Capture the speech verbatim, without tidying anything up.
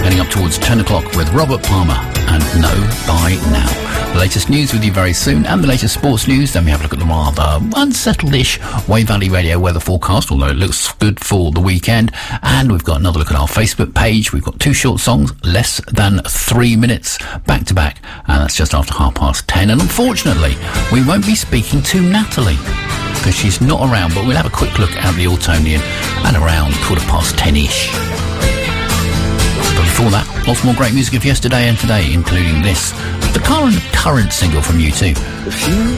heading up towards ten o'clock with Robert Palmer and Know By Now. The latest news with you very soon, and the latest sports news. Then we have a look at the rather unsettled-ish Wave Valley Radio weather forecast, although it looks good for the weekend. And we've got another look at our Facebook page. We've got two short songs, less than three minutes, back to back, and that's just after half past ten. And unfortunately, we won't be speaking to Natalie, because she's not around, but we'll have a quick look at the Autonian and around quarter past ten-ish. But before that, lots more great music of yesterday and today, including this, the current, current single from U two.